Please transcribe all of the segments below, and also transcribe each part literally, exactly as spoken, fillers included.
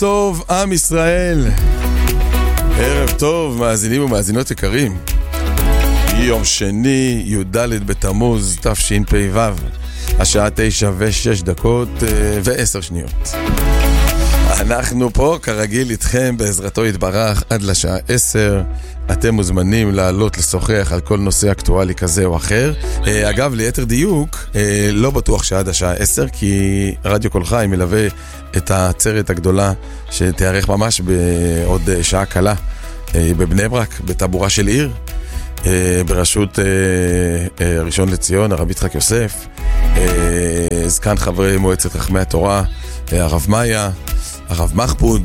טוב, עם ישראל. ערב טוב, מאזינים ומאזינות יקרים. יום שני, י"ד בתמוז, תשפ"ו. השעה תשע ושש דקות ועשר שניות. אנחנו פה כרגיל איתכם בעזרתו יתברך עד לשעה עשר. אתם מוזמנים לעלות לשוחח על כל נושא אקטואלי כזה או אחר. אגב, ליתר דיוק, לא בטוח שעד השעה עשר, כי רדיו כל חי מלווה את העצרת הגדולה שתארך ממש בעוד שעה קלה בבני ברק, בטבורה של עיר, בראשות ראשון לציון, הרב יצחק יוסף, זקן חברי מועצת חכמי התורה, הרב מאיה, הרב מחפוד.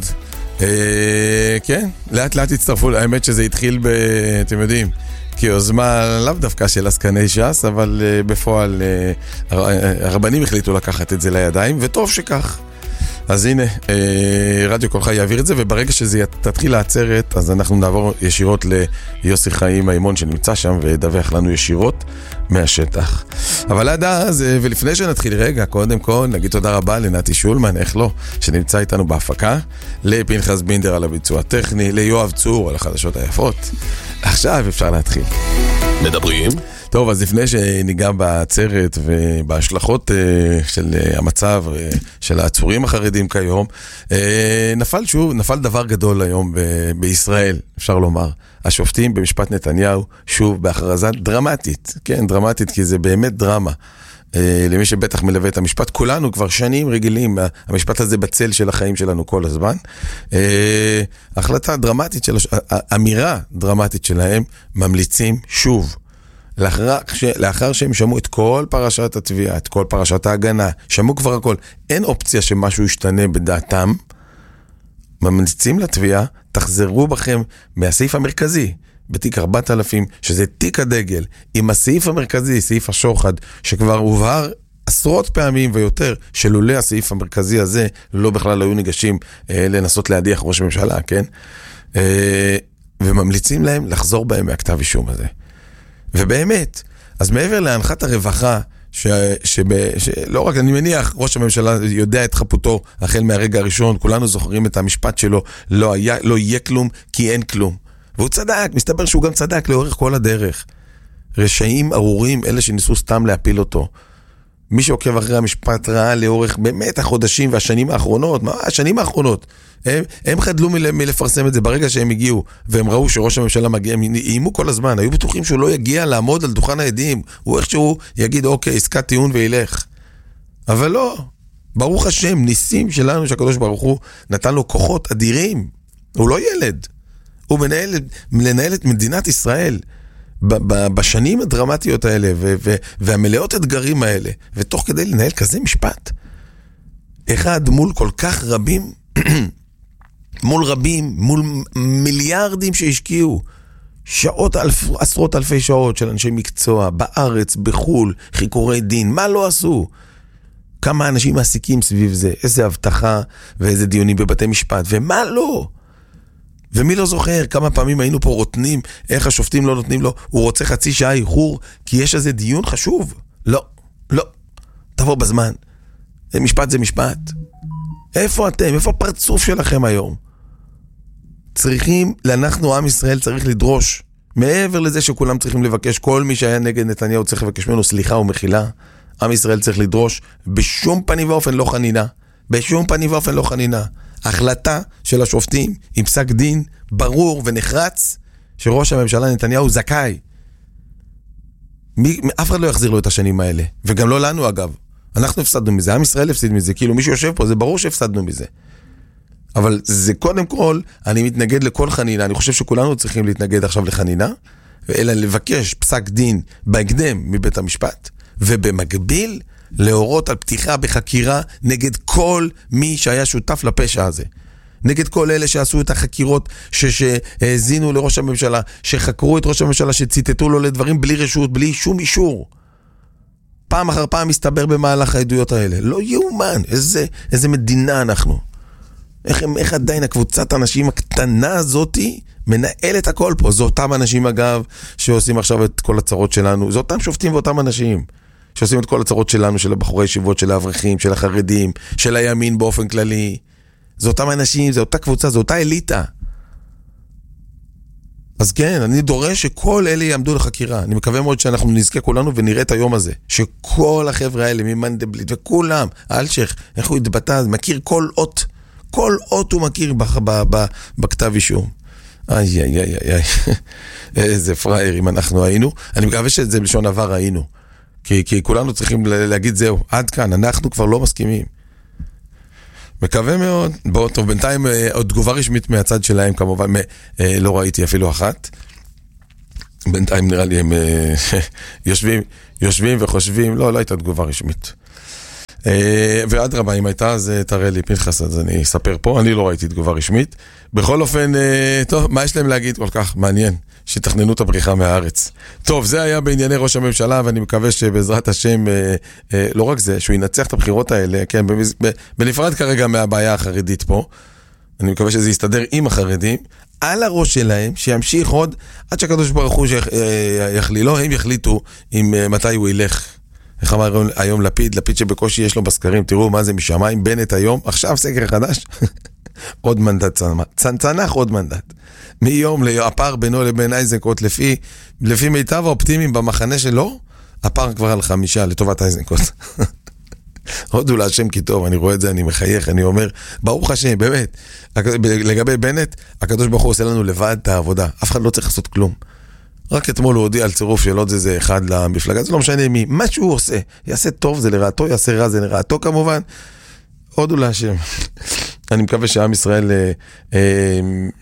כן, לאט לאט הצטרפו. האמת שזה התחיל ב... אתם יודעים, כיוזמה לאו דווקא של עסקני ש"ס, אבל בפועל הרבנים החליטו לקחת את זה לידיים, וטוב שכך. אז הנה, רדיו כל חי יעביר את זה, וברגע שזה תתחיל לעצרת, אז אנחנו נעבור ישירות ליוסי חיים האימון שנמצא שם, ודווח לנו ישירות מהשטח. אבל עד אז, ולפני שנתחיל רגע, קודם כל, נגיד תודה רבה לנתי שולמן, איך לא, שנמצא איתנו בהפקה, לפנחס בינדר על הביצוע הטכני, ליואב צור על החדשות היפות. עכשיו אפשר להתחיל. מדברים? טוב, אז לפני שניגע בעצרת ובהשלכות של המצב של העצורים החרדים כיום, נפל שוב, נפל דבר גדול היום ב- בישראל, אפשר לומר. השופטים במשפט נתניהו, שוב בהכרזה דרמטית, כן, דרמטית, כי זה באמת דרמה. למי שבטח מלווה את המשפט, כולנו כבר שנים רגילים, המשפט הזה בצל של החיים שלנו כל הזמן. החלטה דרמטית, של, אמירה דרמטית שלהם, ממליצים שוב, לאחר, לאחר שהם שמעו את כל פרשת התביעה, את כל פרשת ההגנה, שמעו כבר הכל, אין אופציה שמשהו ישתנה בדעתם, ממליצים לתביעה, תחזרו בכם מהסעיף המרכזי, בתיק ארבעת אלפים, שזה תיק הדגל, עם הסעיף המרכזי, סעיף השוחד, שכבר הובהר עשרות פעמים ויותר, שלולא הסעיף המרכזי הזה, לא בכלל היו ניגשים אה, לנסות להדיח ראש הממשלה, כן? אה, וממליצים להם לחזור בהם מהכתב אישום הזה. ובאמת, אז מעבר להנחת הרווחה, ש, שב, שלא רק, אני מניח, ראש הממשלה יודע את חפותו, החל מהרגע הראשון, כולנו זוכרים את המשפט שלו, לא, היה, לא יהיה כלום, כי אין כלום. והוא צדק, מסתבר שהוא גם צדק לאורך כל הדרך. רשעים ארורים, אלה שניסו סתם להפיל אותו. מי שעוקב אחרי המשפט ראה לאורך באמת החודשים והשנים האחרונות, מה השנים האחרונות? הם, הם חדלו מל, מלפרסם את זה ברגע שהם הגיעו, והם ראו שראש הממשלה מגיע, הם איימו כל הזמן, היו בטוחים שהוא לא יגיע לעמוד על דוכן העדים, הוא איכשהו יגיד, אוקיי, עסקת טיעון וילך. אבל לא, ברוך השם, ניסים שלנו שהקדוש ברוך הוא נתן לו כוחות אדירים, הוא לא ילד, הוא מנהל, מנהל את מדינת ישראל, בשנים הדרמטיות האלה, ו- ו- והמלאות אתגרים האלה, ותוך כדי לנהל כזה משפט, אחד מול כל כך רבים, מול רבים, מול מיליארדים שהשקיעו, שעות, אלף, עשרות אלפי שעות של אנשי מקצוע, בארץ, בחול, חיקורי דין, מה לא עשו? כמה אנשים מעסיקים סביב זה, איזה הבטחה ואיזה דיונים בבתי משפט, ומה לא? ומי לא זוכר כמה פעמים היינו פה רוטנים, איך השופטים לא נותנים לו, הוא רוצה חצי שעה איחור, כי יש איזה דיון חשוב. לא, לא, תבוא בזמן. משפט זה משפט. איפה אתם? איפה הפרצוף שלכם היום? צריכים, אנחנו עם ישראל צריך לדרוש, מעבר לזה שכולם צריכים לבקש, כל מי שהיה נגד נתניהו צריך לבקש ממנו סליחה ומחילה, עם ישראל צריך לדרוש, בשום פנים ואופן לא חנינה, בשום פנים ואופן לא חנינה. החלטה של השופטים עם פסק דין ברור ונחרץ שראש הממשלה נתניהו זכאי. מי, אף אחד לא יחזיר לו את השנים האלה, וגם לא לנו אגב. אנחנו הפסדנו מזה, עם ישראל הפסיד מזה, כאילו מי שיושב פה, זה ברור שהפסדנו מזה. אבל זה קודם כל, אני מתנגד לכל חנינה, אני חושב שכולנו צריכים להתנגד עכשיו לחנינה, אלא לבקש פסק דין בהקדם מבית המשפט, ובמקביל להורות על פתיחה בחקירה נגד כל מי שהיה שותף לפשע הזה. נגד כל אלה שעשו את החקירות, שהזינו לראש הממשלה, שחקרו את ראש הממשלה, שציטטו לו לדברים בלי רשות, בלי שום אישור. פעם אחר פעם מסתבר במהלך העדויות האלה. לא יאומן, איזה, איזה מדינה אנחנו. איך, איך עדיין הקבוצת האנשים הקטנה הזאת מנהלת הכל פה. זה אותם אנשים אגב, שעושים עכשיו את כל הצרות שלנו. זה אותם שופטים ואותם אנשים. שעושים את כל הצרות שלנו, של הבחורי ישיבות, של האברכים, של החרדים, של הימין באופן כללי. זה אותם אנשים, זה אותה קבוצה, זה אותה אליטה. אז כן, אני דורש שכל אלה יעמדו לחקירה. אני מקווה מאוד שאנחנו נזכה כולנו ונראה את היום הזה. שכל החבר'ה האלה ממנדלבליט וכולם, אלשך, איך הוא התבטא, מכיר כל אות, כל אות הוא מכיר בכתב אישום. איי, איי, איי, איי. איזה פראייר אם אנחנו היינו. אני מקווה שזה בלשון עבר היינו. כי, כי כולנו צריכים להגיד זהו, עד כאן, אנחנו כבר לא מסכימים. מקווה מאוד. בוא, טוב, בינתיים עוד תגובה רשמית מהצד שלהם, כמובן, לא ראיתי אפילו אחת. בינתיים נראה לי הם יושבים, יושבים וחושבים, לא, לא הייתה תגובה רשמית. ועד רבה, אם הייתה, אז תראה לי פנחס, אז אני אספר פה, אני לא ראיתי תגובה רשמית. בכל אופן, טוב, מה יש להם להגיד כל כך? מעניין, שתכננו את הבריחה מהארץ. טוב, זה היה בענייני ראש הממשלה, ואני מקווה שבעזרת השם, לא רק זה, שהוא ינצח את הבחירות האלה, כן, בנפרד כרגע מהבעיה החרדית פה, אני מקווה שזה יסתדר עם החרדים, על הראש שלהם, שימשיך עוד, עד שהקדוש ברוך הוא יחלילו, הם יחליטו עם מתי הוא ילך. איך אמר היום לפיד, לפיד שבקושי יש לו בסקרים, תראו מה זה משמיים, בנט היום, עכשיו סקר חדש, עוד מנדט צנצנח, עוד מנדט. מיום הפער בינו לבין אייזנקוט, לפי, לפי מיטב האופטימיים במחנה שלו, הפער כבר על חמישה לטובת אייזנקוט. הודו להשם כי טוב, אני רואה את זה, אני מחייך, אני אומר, ברוך השם, באמת, לגבי בנט, הקדוש ברוך הוא עושה לנו לבד את העבודה, אף אחד לא צריך לעשות כלום. רק אתמול הוא הודיע על צירוף של עוד איזה אחד למפלגה, זה לא משנה מי, מה שהוא עושה, יעשה טוב זה לרעתו, יעשה רע זה לרעתו כמובן, הודו להשם. אני מקווה שעם ישראל אה, אה,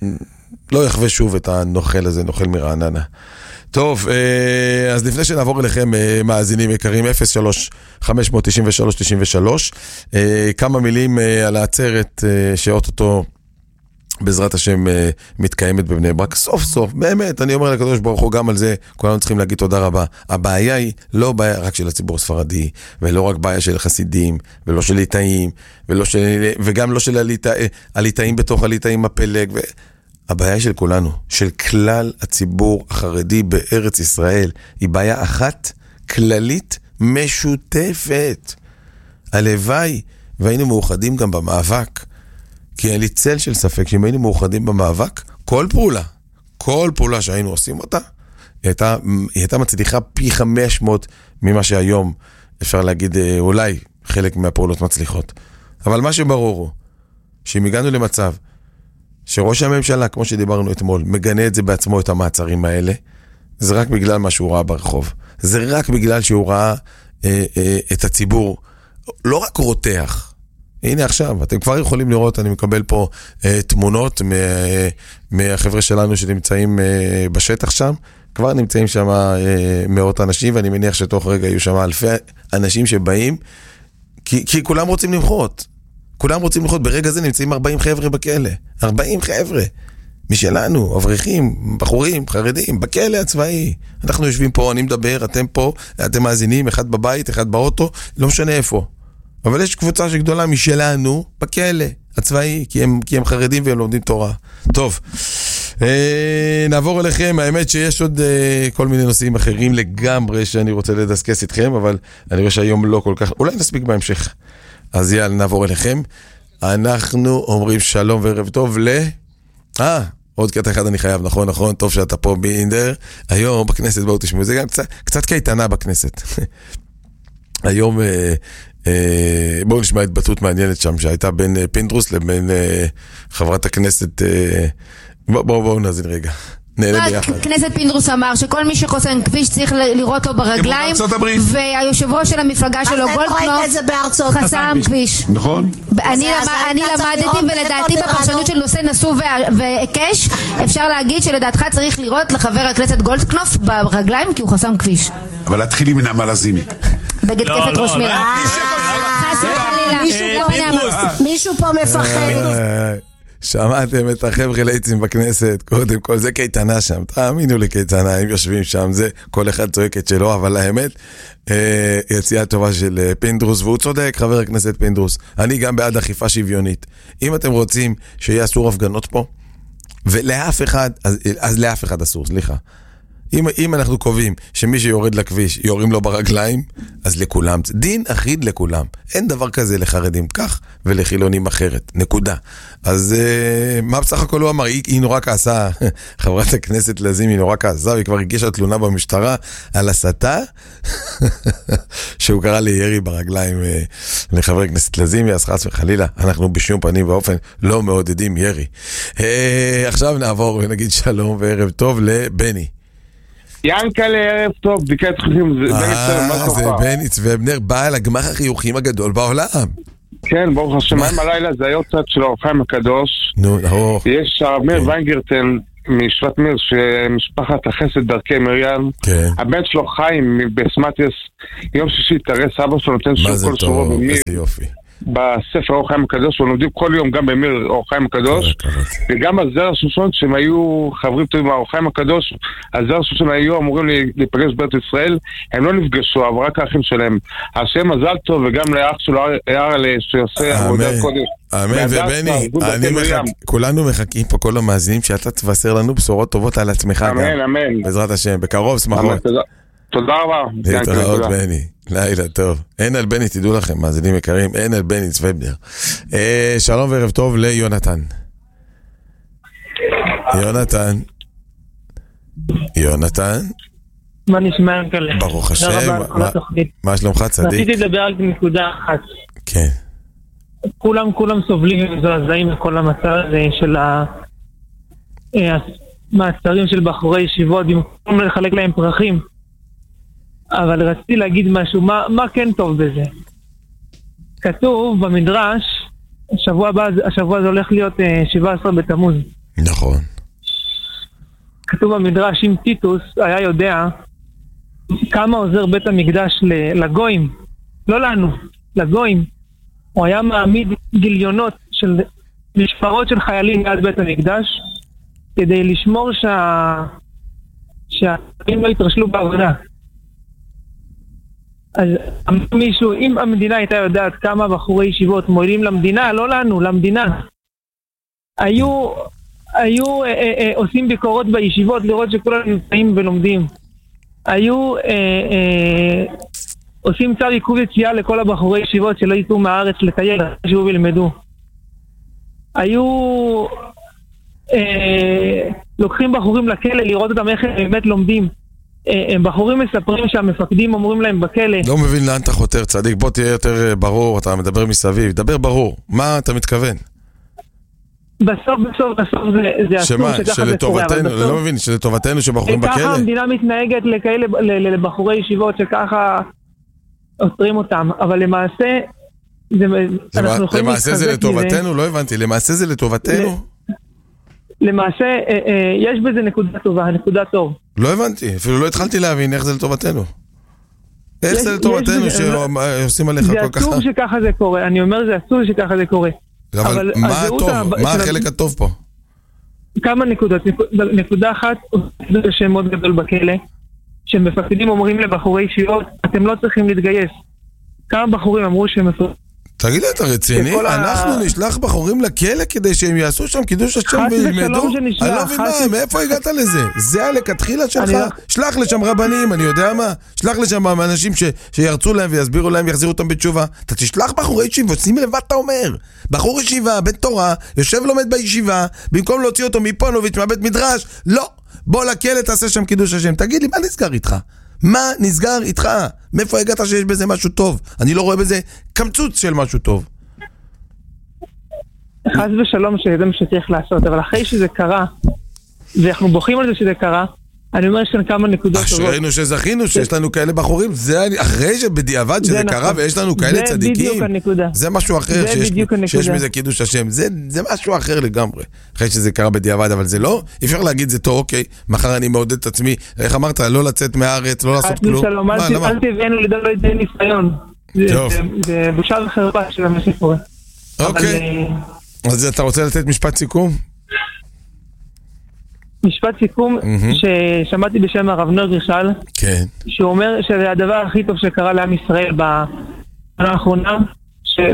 לא יחווה שוב את הנוכל הזה, נוכל מרעננה. טוב, אה, אז לפני שנעבור אליכם אה, מאזינים יקרים, אפס שלוש חמש תשע שלוש תשע שלוש, אה, כמה מילים אה, על העצרת אה, שאוטוטו בעזרת השם מתקיימת בבני ברק, סוף סוף, באמת, אני אומר לקדוש ברוך הוא גם על זה, כולנו צריכים להגיד תודה רבה. הבעיה היא לא בעיה רק של הציבור הספרדי, ולא רק בעיה של חסידים, ולא של ליטאים, ולא של, וגם לא של הליטא, הליטאים בתוך הליטאים הפלג, ו... הבעיה של כולנו, של כלל הציבור החרדי בארץ ישראל, היא בעיה אחת, כללית, משותפת. הלוואי, והיינו מאוחדים גם במאבק, כי אין לי צל של ספק שאם היינו מאוחדים במאבק, כל פעולה, כל פעולה שהיינו עושים אותה, היא הייתה, היא הייתה מצליחה פי חמש מאות ממה שהיום אפשר להגיד, אולי חלק מהפעולות מצליחות. אבל מה שברור הוא, שאם הגענו למצב שראש הממשלה, כמו שדיברנו אתמול, מגנה את זה בעצמו את המעצרים האלה, זה רק בגלל מה שהוא ראה ברחוב. זה רק בגלל שהוא ראה אה, אה, את הציבור, לא רק רותח, הנה עכשיו, אתם כבר יכולים לראות, אני מקבל פה אה, תמונות מה, אה, מהחבר'ה שלנו שנמצאים אה, בשטח שם, כבר נמצאים שם אה, מאות אנשים, ואני מניח שתוך רגע יהיו שם אלפי אנשים שבאים, כי, כי כולם רוצים למחות, כולם רוצים למחות, ברגע זה נמצאים ארבעים חבר'ה בכלא, ארבעים חבר'ה, משלנו, אברכים, בחורים, חרדים, בכלא הצבאי, אנחנו יושבים פה, אני מדבר, אתם פה, אתם מאזינים, אחד בבית, אחד באוטו, לא משנה איפה. אבל יש קבוצה שגדולה משלנו בכלא הצבאי, כי הם, כי הם חרדים והם לומדים תורה. טוב, אה, נעבור אליכם. האמת שיש עוד אה, כל מיני נושאים אחרים לגמרי שאני רוצה לדסקס איתכם, אבל אני רואה שהיום לא כל כך, אולי נספיק בהמשך. אז יאללה, נעבור אליכם. אנחנו אומרים שלום וערב טוב ל... אה, עוד קטע אחד אני חייב, נכון, נכון, טוב שאתה פה באינדר. היום בכנסת, בואו תשמעו, זה גם קצת, קצת קייטנה בכנסת. היום... אה, בואו נשמע התבטאות מעניינת שם שהייתה בין פינדרוס לבין חברת הכנסת. בואו בואו נאזין רגע, נהנה ביחד. כנסת פינדרוס אמר שכל מי שחוסם כביש צריך לראות לו ברגליים, והיושב ראש של המפלגה שלו גולדקנופ חסם כביש. נכון. אני למדתי ולדעתי בפרשנות של נושא נשוא והיקש אפשר להגיד שלדעתך צריך לראות לחבר הכנסת גולדקנופ ברגליים כי הוא חסם כביש. אבל להתחיל עם נעמה לזימי בגד כפת ראש מירה. מישהו פה מפחד. שמעתם את החבר'ה ליצים בכנסת, קודם כל זה קייטנה שם, תאמינו לי קייטנה, הם יושבים שם, זה כל אחד צועק את שלו, אבל האמת, יציאה טובה של פינדרוס, והוא צודק, חבר הכנסת פינדרוס, אני גם בעד אכיפה שוויונית. אם אתם רוצים שיהיה אסור הפגנות פה, ולאף אחד, אז, אז לאף אחד אסור, סליחה. אם, אם אנחנו קובעים שמי שיורד לכביש יורים לו ברגליים, אז לכולם, דין אחיד לכולם. אין דבר כזה לחרדים כך ולחילונים אחרת, נקודה. אז uh, מה בסך הכל הוא אמר? היא, היא נורא כעסה, חברת הכנסת לזימי היא נורא כעסה, והיא כבר הגישה תלונה במשטרה על הסתה, שהוא קרא לי ירי ברגליים uh, לחבר הכנסת לזימי, אז חס וחלילה, אנחנו בשום פנים ואופן לא מעודדים ירי. Uh, עכשיו נעבור ונגיד שלום וערב טוב לבני. ינקלה, ערב טוב, בדיקת חיוכים, זה אה, זה בני צוובנר, בעל הגמח החיוכים הגדול בעולם. כן, ברוך השם, היום הלילה זה היה צד של האור החיים הקדוש. נו, נו. יש הרב מאיר ויינגרטן משבט מיר, שמשפחת החסד דרכי מרים. הבן שלו חיים בסמטיוס, יום שישי תראה סבא שלו נותן שוב כל שבוע במיר. איזה יופי. בספר אור החיים הקדוש, ולומדים כל יום גם במיר אור החיים הקדוש, וגם על זרע שושון, שהם היו חברים טובים מהאור החיים הקדוש, על זרע שושון היו אמורים להיפגש בארץ ישראל, הם לא נפגשו, אבל רק האחים שלהם. השם מזל טוב, וגם לאח שלו ארלה, שעושה עבודה קודש. אמן, ובני, כולנו מחכים פה, כל המאזינים, שאתה תבשר לנו בשורות טובות על עצמך גם. אמן, אמן. בעזרת השם, בקרוב, שמחות. תודה רבה. להתראות בני, לילה טוב. אין על בני, תדעו לכם, מאזינים יקרים, אין על בני צוובנר. שלום וערב טוב ליונתן. יונתן. יונתן. מה נשמע כאלה? ברוך השם. מה שלומך צדיק? רציתי לדבר על נקודה אחת. כן. כולם כולם סובלים ומזועזעים מכל המצב הזה של המעצרים של בחורי ישיבות, במקום לחלק להם פרחים. אבל רציתי להגיד משהו, מה, מה כן טוב בזה? כתוב במדרש, השבוע הבא, השבוע זה הולך להיות שבעה עשר בתמוז. נכון. כתוב במדרש, אם טיטוס היה יודע כמה עוזר בית המקדש לגויים, לא לנו, לגויים, הוא היה מעמיד גיליונות של משפרות של חיילים ליד בית המקדש, כדי לשמור שה... שהחיילים לא יתרשלו בעבודה. אז מישהו, אם המדינה הייתה יודעת כמה בחורי ישיבות מועילים למדינה, לא לנו, למדינה, היו, היו אה, אה, עושים ביקורות בישיבות לראות שכולם נמצאים ולומדים. היו אה, אה, עושים צו עיכוב יציאה לכל הבחורי ישיבות שלא יצאו מהארץ לטייל, שיהיו וילמדו. היו אה, לוקחים בחורים לכלא לראות אותם איך הם באמת לומדים. הם בחורים מספרים שהמפקדים אומרים להם בכלא. לא מבין לאן אתה חותר, צדיק, בוא תהיה יותר ברור, אתה מדבר מסביב, דבר ברור, מה אתה מתכוון? בסוף, בסוף, בסוף זה אסור שככה זה קורה. שמה, לא מבין, שלטובתנו שבחורים בכלא? ככה המדינה מתנהגת לכאלה, לבחורי ישיבות שככה עוצרים אותם, אבל למעשה, למעשה זה לטובתנו? לא הבנתי, למעשה זה לטובתנו? למעשה, יש בזה נקודה טובה, נקודה טוב. לא הבנתי, אפילו לא התחלתי להבין איך זה לטובתנו. איך זה לטובתנו שעושים עליך כל כך... זה אסור שככה זה קורה, אני אומר זה אסור שככה זה קורה. אבל מה הטוב? מה החלק הטוב פה? כמה נקודות. נקודה אחת, זה שם מאוד גדול בכלא, שמפקדים אומרים לבחורי ישיבות, אתם לא צריכים להתגייס. כמה בחורים אמרו שהם... תגיד לי, אתה רציני? אנחנו נשלח בחורים לכלא כדי שהם יעשו שם קידוש השם וילמדו? אני לא מבין מה, מאיפה הגעת לזה? זה הלכתחילה שלך? שלח לשם רבנים, אני יודע מה? שלח לשם אנשים שירצו להם ויסבירו להם ויחזירו אותם בתשובה. אתה תשלח בחורי ישיבה, שימי לב מה אתה אומר. בחור ישיבה, בית תורה, יושב לומד בישיבה, במקום להוציא אותו מפונוביץ' מהבית מדרש, לא, בוא לכלא תעשה שם קידוש השם. תגיד לי, מה נסגר איתך? מה נסגר איתך? מאיפה הגעת שיש בזה משהו טוב? אני לא רואה בזה קמצוץ של משהו טוב. חס ושלום שזה מה שצריך לעשות, אבל אחרי שזה קרה, ואנחנו בוכים על זה שזה קרה, אני אומר שיש לנו כמה נקודות טובות. אשרינו שזכינו שיש לנו כאלה בחורים, זה אחרי שבדיעבד שזה קרה ויש לנו כאלה צדיקים. זה בדיוק הנקודה. זה משהו אחר שיש מזה קידוש השם. זה משהו אחר לגמרי. אחרי שזה קרה בדיעבד, אבל זה לא. אי אפשר להגיד זה טוב, אוקיי, מחר אני מעודד את עצמי. איך אמרת? לא לצאת מהארץ, לא לעשות כלום. אל תבאנו לדבר לידי ניסיון. זה בושה וחרפה של מה שקורה. אוקיי. אז אתה רוצה לתת משפט סיכום? משפט סיכום ששמעתי בשם הרב נר גרשל, שהוא אומר שזה הדבר הכי טוב שקרה לעם ישראל בשנה האחרונה,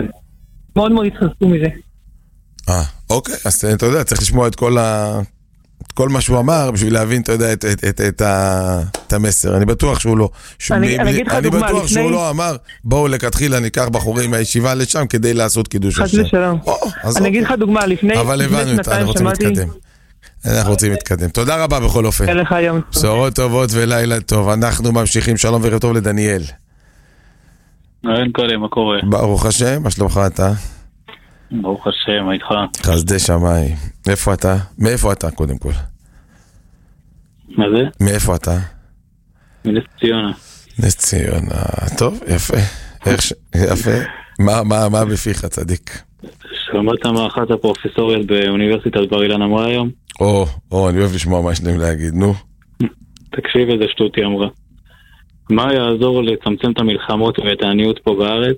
שמאוד מאוד התחזקו מזה. אה, אוקיי, אז אתה יודע, צריך לשמוע את כל כל מה שהוא אמר, בשביל להבין, אתה יודע, את, את, את, את, את המסר. אני בטוח שהוא לא... אני, אני אגיד לך אני דוגמה, בטוח לפני... שהוא לא אמר, בואו לכתחילה ניקח בחורים מהישיבה לשם, כדי לעשות קידוש השם. חס ושלום. אני אגיד לך דוגמה, לפני... אבל הבנו, אנחנו רוצים להתקדם. אנחנו רוצים להתקדם. תודה רבה בכל אופן. אין לך יום. בשורות טובות ולילה טוב. אנחנו ממשיכים, שלום וערב טוב לדניאל. אין קודם, מה קורה? ברוך השם, מה שלומך אתה? ברוך השם, מה איתך? חסדי שמיים. איפה אתה? מאיפה אתה קודם כל? מה זה? מאיפה אתה? מנס ציונה. נס ציונה. טוב, יפה. איך ש... יפה. מה, מה, מה בפיך, צדיק? שמעת מה אחת הפרופסוריות באוניברסיטת בר אילן אמרה היום? או, או, אני אוהב לשמוע מה יש להם להגיד, נו. תקשיב איזה שטות היא אמרה. מה יעזור לצמצם את המלחמות ואת העניות פה בארץ?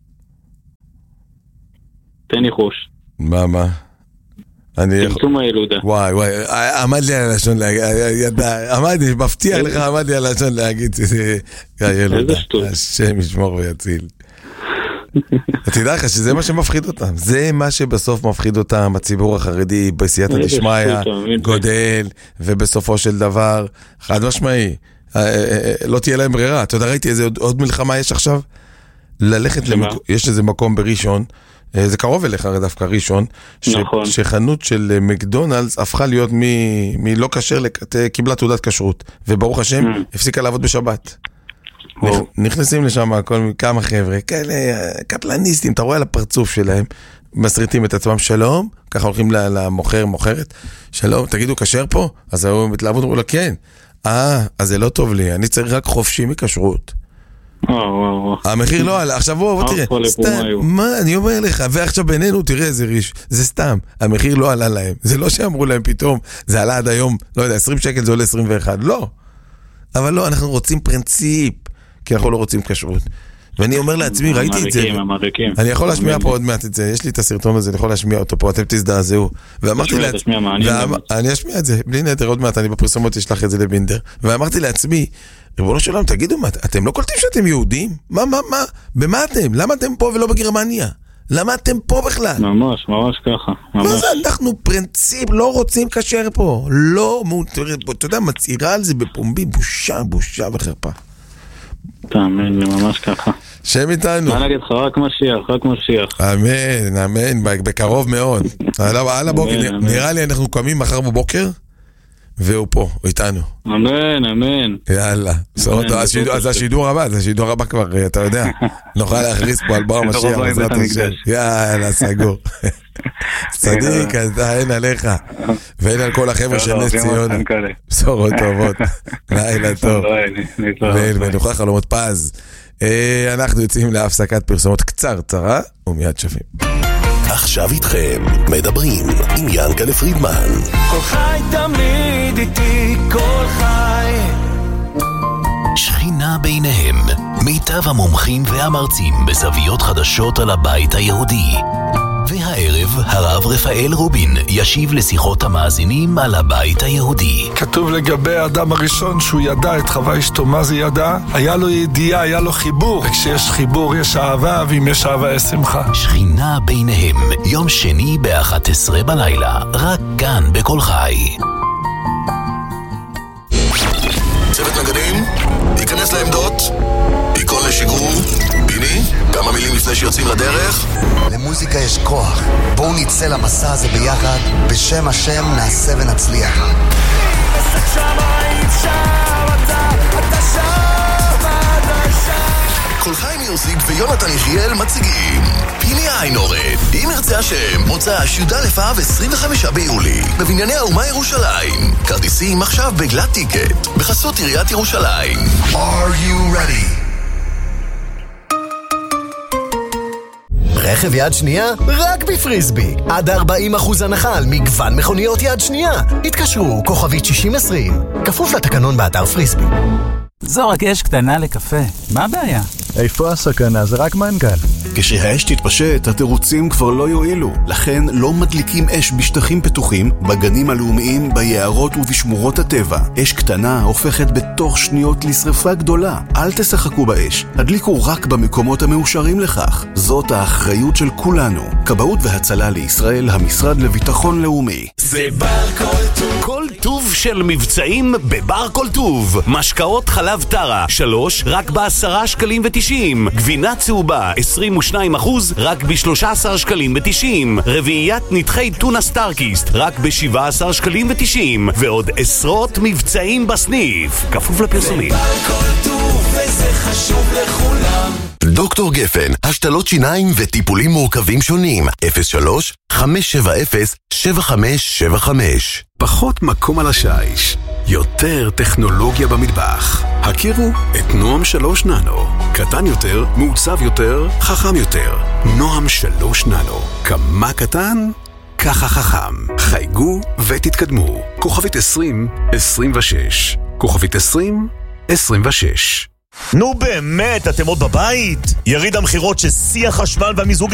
תן ניחוש. מה, מה? צמצום הילודה. וואי, וואי, עמד לי על הלשון להגיד, עמד לי, מבטיח לך, עמד לי על הלשון להגיד, איזה שטות. השם ישמור ויציל. אתה יודע לך שזה מה שמפחיד אותם, זה מה שבסוף מפחיד אותם, הציבור החרדי בסייעתא דשמיא גודל, ובסופו של דבר, חד משמעי, לא תהיה להם ברירה. אתה יודע, ראיתי איזה עוד מלחמה יש עכשיו? ללכת, יש איזה מקום בראשון, זה קרוב אליך הרי דווקא ראשון, שחנות של מקדונלדס הפכה להיות מלא כשר, קיבלה תעודת כשרות, וברוך השם הפסיקה לעבוד בשבת. נכנסים לשם כמה חבר'ה, כאלה קטלניסטים, אתה רואה על הפרצוף שלהם, מסריטים את עצמם, שלום, ככה הולכים למוכר, מוכרת, שלום, תגידו, כשר פה? אז הוא מתלעבוד, אמרו לה, כן. אה, אז זה לא טוב לי, אני צריך רק חופשי מכשרות. המחיר לא עלה, עכשיו בוא, בוא תראה, סתם, מה, אני אומר לך, ועכשיו בינינו, תראה איזה ריש, זה סתם, המחיר לא עלה להם, זה לא שאמרו להם פתאום, זה עלה עד היום, לא יודע, עשרים שקל זה עולה עשרים ואחת, לא. אבל לא, אנחנו רוצים פרינציפ, כי אנחנו לא רוצים כשרות. ואני אומר לעצמי, ראיתי את זה, אני יכול להשמיע פה עוד מעט את זה, יש לי את הסרטון הזה, אני יכול להשמיע אותו פה, אתם תזדעזעו. ואמרתי לעצמי, אני אשמיע את זה, בלי נדר, עוד מעט, אני בפרסומות אשלח את זה לבינדר. ואמרתי לעצמי, ריבונו של עולם, תגידו, אתם לא קולטים שאתם יהודים? מה, מה, מה? במה אתם? למה אתם פה ולא בגרמניה? למה אתם פה בכלל? ממש, ממש ככה. מה זה? אנחנו פרינציפ, לא רוצים כשר פה. לא, אתה יודע, מצעירה על זה בפומבי, בושה, בושה וחרפה. תאמין, ממש ככה. שם איתנו. מה נגיד לך? רק משיח, רק משיח. אמן, אמן, בקרוב מאוד. על הבוקר, נראה לי אנחנו קמים מחר בבוקר, והוא פה, הוא איתנו. אמן, אמן. יאללה. אז השידור הבא, זה השידור הבא כבר, אתה יודע. נוכל להכריז פה על בר המשיח. יאללה, סגור. צדיק, אתה אין עליך. ואין על כל החבר'ה של נס ציונה. בשורות טובות. לילה טוב. ונוכל חלומות פז. אנחנו יוצאים להפסקת פרסומות קצרצרה, ומיד שווים. עכשיו איתכם, מדברים עם ינקלה פרידמן. כל חי תמיד איתי, כל חי. שכינה ביניהם, מיטב המומחים והמרצים בזוויות חדשות על הבית היהודי. והערב הרב רפאל רובין ישיב לשיחות המאזינים על הבית היהודי. כתוב לגבי האדם הראשון שהוא ידע את חווה אשתו. מה זה ידע? היה לו ידיעה, היה לו חיבור. וכשיש חיבור יש אהבה, ואם יש אהבה יש שמחה. שכינה ביניהם, יום שני ב-אחת עשרה בלילה, רק כאן בכל חי. צוות נגדים, ייכנס לעמדות, ייכון לשיגור. ביני, כמה מילים לפני שיוצאים לדרך. למוזיקה יש כוח, בואו נצא למסע הזה ביחד, בשם השם נעשה ונצליח. כל חי מיוזיק ויונתן יחיאל מציגים פיני איינורד, אם ירצה השם, מוצא שי"ד אב עשרים וחמישה ביולי בבנייני האומה ירושלים. כרטיסים עכשיו בגלת טיקט בחסות עיריית ירושלים. Are you ready? רכב יד שנייה? רק בפריסבי. עד ארבעים אחוז הנחה על מגוון מכוניות יד שנייה. התקשרו, כוכבית שישים עשרים. כפוף לתקנון באתר פריסבי. זו רק אש קטנה לקפה. מה הבעיה? איפה הסכנה? זה רק מנגל. כשהאש תתפשט, התירוצים כבר לא יועילו. לכן לא מדליקים אש בשטחים פתוחים, בגנים הלאומיים, ביערות ובשמורות הטבע. אש קטנה הופכת בתוך שניות לשרפה גדולה. אל תשחקו באש. הדליקו רק במקומות המאושרים לכך. זאת האחריות של כולנו. כבאות והצלה לישראל, המשרד לביטחון לאומי. זה בר כל טוב. כל טוב של מבצעים בבר כל טוב. משקאות חלב טרה, שלוש, רק בעשרה שקלים ותשעים. גבינה צהובה, עשרים ושניים אחוז, רק בשלושה עשר שקלים ותשעים. רביעיית נתחי טונה סטארקיסט, רק בשבעה עשר שקלים ותשעים. ועוד עשרות מבצעים בסניף. כפוף לפרסומים. זה בר כל טוב וזה חשוב לכולם. דוקטור גפן, השתלות שיניים וטיפולים מורכבים שונים. אפס שלוש חמש שבע אפס שבע חמש שבע חמש. פחות מקום על השיש, יותר טכנולוגיה במטבח. הכירו את נועם שלוש ננו. קטן יותר, מעוצב יותר, חכם יותר. נועם שלוש ננו. כמה קטן? ככה חכם. חייגו ותתקדמו. כוכבית עשרים עשרים ושש. כוכבית עשרים עשרים ושש. נו באמת, אתם עוד בבית? יריד המחירות ששיא החשמל והמיזוג